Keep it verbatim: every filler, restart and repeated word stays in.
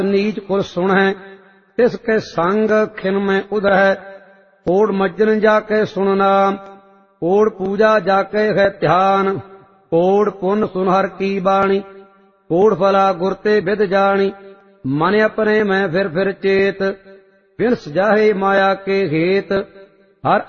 नीच कुल सुणै तिसके संग खिन में उदरै। कोड़ मज्जन जाके सुनना, कोड़ पूजा जाके है ध्यान। कोड़ पुन सुन हर की बाणी, कोड़ फला गुर ते विद जानी। मन अपने में फिर फिर चेत, बिन सजाहे माया के हेत। हर